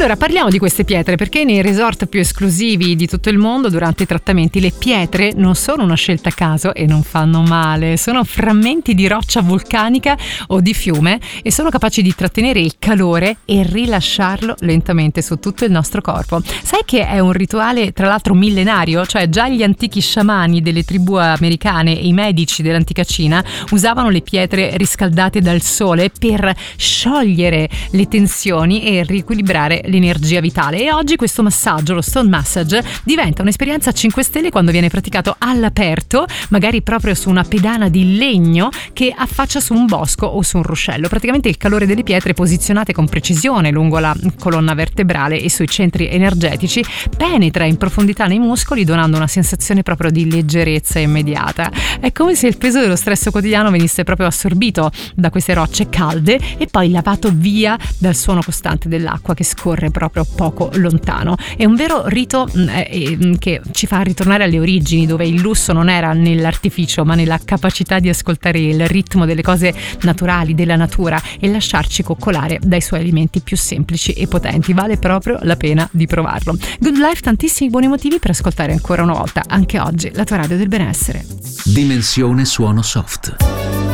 Allora, parliamo di queste pietre perché nei resort più esclusivi di tutto il mondo durante i trattamenti le pietre non sono una scelta a caso e non fanno male, sono frammenti di roccia vulcanica o di fiume e sono capaci di trattenere il calore e rilasciarlo lentamente su tutto il nostro corpo. Sai che è un rituale tra l'altro millenario? Cioè già gli antichi sciamani delle tribù americane e i medici dell'antica Cina usavano le pietre riscaldate dal sole per sciogliere le tensioni e riequilibrare l'energia vitale, e oggi questo massaggio, lo stone massage, diventa un'esperienza a 5 stelle quando viene praticato all'aperto, magari proprio su una pedana di legno che affaccia su un bosco o su un ruscello. Praticamente il calore delle pietre posizionate con precisione lungo la colonna vertebrale e sui centri energetici penetra in profondità nei muscoli, donando una sensazione proprio di leggerezza immediata. È come se il peso dello stress quotidiano venisse proprio assorbito da queste rocce calde e poi lavato via dal suono costante dell'acqua che scorre proprio poco lontano. È un vero rito che ci fa ritornare alle origini, dove il lusso non era nell'artificio ma nella capacità di ascoltare il ritmo delle cose naturali, della natura, e lasciarci coccolare dai suoi alimenti più semplici e potenti. Vale proprio la pena di provarlo. Good Life, tantissimi buoni motivi per ascoltare ancora una volta, anche oggi, la tua radio del benessere. Dimensione suono soft.